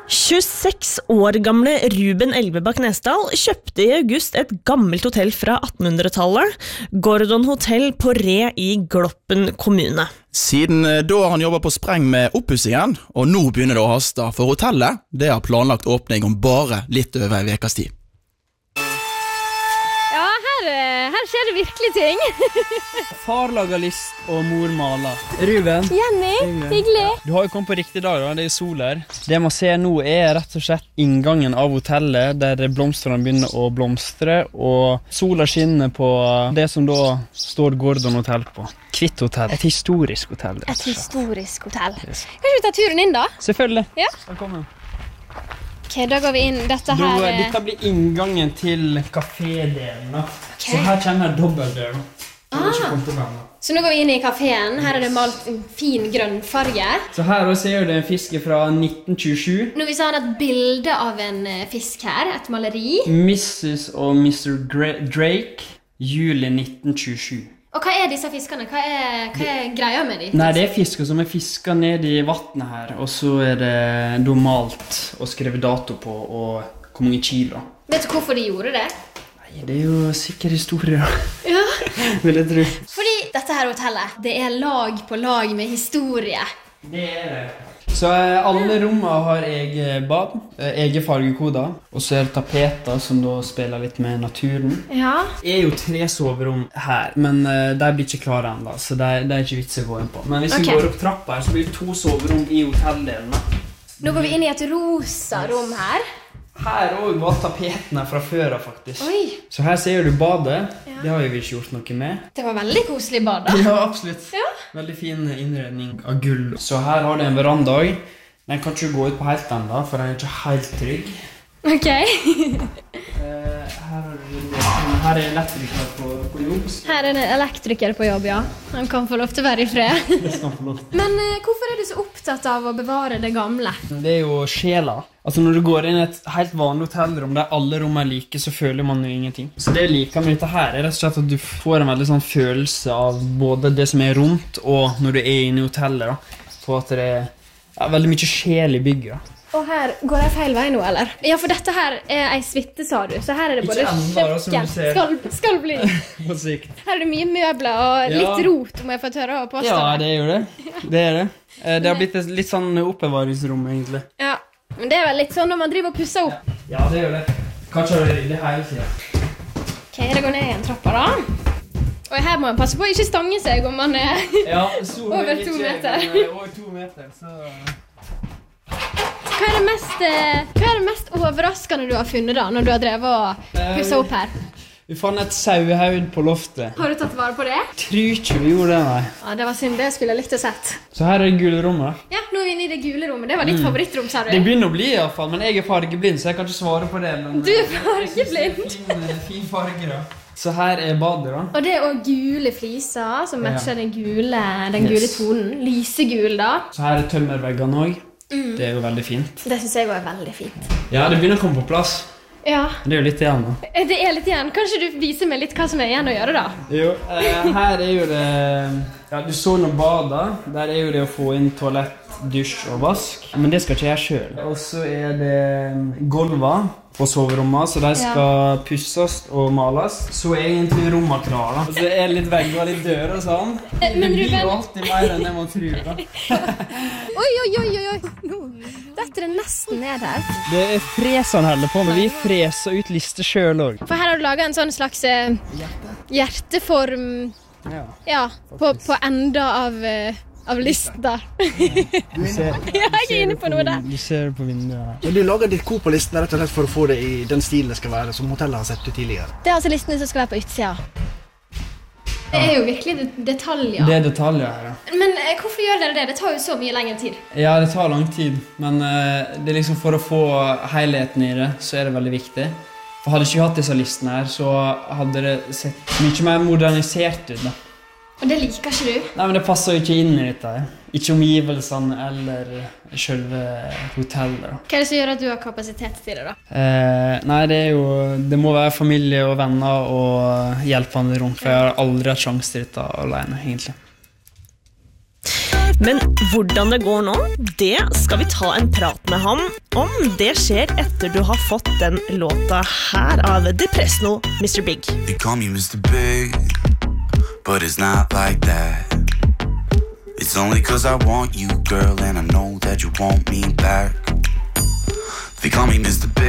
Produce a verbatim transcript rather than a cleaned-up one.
tjueseks år gamle Ruben Elvebakk Nesdal kjøpte i august et gammelt hotell fra attenhundretallet, Gordon Hotel på Re i Gloppen kommune. Siden da har han jobbet på spreng med oppussingen, og nå begynner det å haste, for hotellet det har planlagt åpning om bare litt over en vekes tid. Ja, her, her skjer det virkelig ting. Far lager list og mor maler. Ruben. Jenny, hyggelig. Du har jo kommet på riktig dag, da. Det er sol her. Det man ser nå er rett og slett inngangen av hotellet, der blomsterne begynner å blomstre, og sola skinner på det som da står Gordon Hotel på. Kvitt hotell. Et historisk hotell. Et historisk hotell. Yes. Kan vi ta turen inn da? Selvfølgelig. Ja. Velkommen. Ok, da går vi inn. Dette her... Da, dette blir inngangen til kafédelen. Okay. Så her kjenner jeg dobbeltdør. Ah. Så nå går vi inn i kaféen. Her er det malt en fin grønn farge. Så her ser du en fisk fra nitten tjuesju. Nå vil jeg ha et bilde av en fisk her, et maleri. missus og mister Drake, juli nitten tjuesju. Og hva er disse fiskene? Hva er, hva er greia med dem? Nei, det er fisker som er fisket ned i vattnet her, og så er det domalt og skrevet dato på, og hvor mange kilo. Vet du hvorfor de gjorde det? Nei, det er jo sikkert historie. Ja. Vil jeg tro. Fordi dette her hotellet, det er lag på lag med historie. Det er det. Så alle rommene har egen bad, egen fargekoder, og så er det tapeter som da spiller litt med naturen. Ja. Det er jo tre soverom her, men uh, de blir ikke klare enda, så det er, det er ikke vits å gå inn på. Men hvis okay. vi går opp trappa her, så blir det to soverom i hotelldelen. Nå går vi inn i et rosa rom her. Her også var tapetene fra før av, faktisk. Oi. Så her ser du badet. Ja. Det har vi ikke gjort noe med. Det var veldig koselig bad da. Ja, absolutt. Ja. Veldig fin innredning av gull. Så her har du en veranda. Den kan ikke gå ut på helt enda, for den er ikke helt trygg. Ok. uh, her, her er elektriker på, på jobb. Her er en elektriker på jobb, ja. Han kan få lov til å være i fred. Det skal han få lov til. Men uh, hvorfor er du så opptatt av å bevare det gamle? Det er jo sjela. Altså når du går inn i et helt vanlig hotellrom der alle rom er like, så føler man jo ingenting. Så det jeg liker med dette her er rett og slett at du får en veldig sånn følelse av både det som er rundt og når du er inne i hotellet da. For at det er ja, veldig mye sjel i bygget da. Og her går jeg feil vei nå, eller? Ja, for dette her er ei suite, sa du. Så her er det både kjøkken. Skal, skal bli. På sikt. Her er det mye møbler og litt ja. Rot, om jeg får tørre å påstå. Ja, det er jo det. Det er det. Det har blitt et litt sånn oppbevaringsrom, egentlig. Ja, men det er vel litt sånn når man driver og pusser opp. Ja, det er jo det. Kanskje det er ryddig hele tiden. Ok, det går ned i en trappa da. Og her må man passe på å ikke stange seg om man er ja, over to meter. Over to meter, så... Hva er, det mest, hva er det mest overraskende du har funnet da, når du har drevet og pusset opp her? Vi fant et sauehaud på loftet. Har du tatt vare på det? Tror ikke vi gjorde det, nei. Ja, det var synd, det skulle jeg likt å sett. Så her er det gule rommet. Ja, nå er vi inne i det gule rommet. Det var ditt mm. favorittrom, sa du? Det begynner å bli i hvert fall, men jeg er fargeblind, så jeg kan ikke svare på det. Men du er fargeblind? Fin, fin farge da. Så her er badet da. Og det er også gule fliser som matcher ja. den, gule, den gule yes. tonen. Lysegul da. Så her er tømmerveggene også. Mm. Det er jo veldig fint. Det synes jeg også er veldig fint. Ja, det begynner å komme på plass. Ja. Det er jo litt igjen da. Det er litt igjen. Kanskje du viser meg litt hva som er igjen å gjøre da? Jo, eh, her er jo det... Ja, du så noen bader. Der er jo det å få inn toalett, dusj og vask. Men det skal ikke jeg selv. Og så er det gulvet på soverommet, så de skal ja. pusses og males. Så er egentlig rommet klar da. Og så er det litt vegger og litt dør og sånn. Det blir jo alltid mer enn jeg må tro da. Oi, oi, oi, oi. Nå detter det nesten ned her. Det er fresene heller på, men vi freser ut lister selv også. For her har du laget en sånn slags uh, hjerteform ja. Ja, på, på enda av... Uh, av lista. Du ser, ja, jeg er inne på noe der. Du ser det på vinduet her. Men du lager ditt kor på listen rett og slett for å få det i den stilen det skal være, som hotellet har sett ut tidligere. Det er altså listene som skal være på utsida. Det er jo virkelig detaljer. Det er detaljer her, ja. Men eh, hvorfor gjør dere det? Det tar jo så mye lengre tid. Ja, det tar lang tid, men eh, det er liksom for å få helheten i det, så er det veldig viktig. For hadde jeg ikke hatt disse listene her, så hadde det sett mye mer modernisert ut da. Og det liker ikke du? Nei, men det passer jo ikke inn i dette. Ikke omgivelsene eller selve hotellet. Da. Hva er det som gjør at du har kapasitet til det da? Eh, nei, det er jo... Det må være familie og venner og hjelpende rundt, for jeg har aldri hatt sjanse til dette alene, egentlig. Men hvordan det går nå, det skal vi ta en prat med han om. Det skjer etter du har fått den låta her av Depresno, mister Big. They call me mister Big, but it's not like that. It's only cause I want you, girl, and I know that you want me back. They call me mister Big.